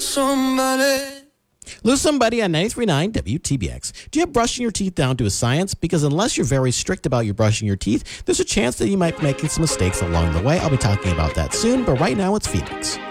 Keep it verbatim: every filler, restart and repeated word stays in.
somebody. Lose Somebody on ninety-three point nine W T B X. Do you have brushing your teeth down to a science? Because unless you're very strict about your brushing your teeth, there's a chance that you might be making some mistakes along the way. I'll be talking about that soon, but right now it's Phoenix.